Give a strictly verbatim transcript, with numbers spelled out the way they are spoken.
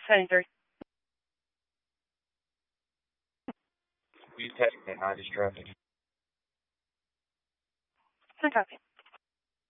Heading three. Please text at nineties traffic. Copy.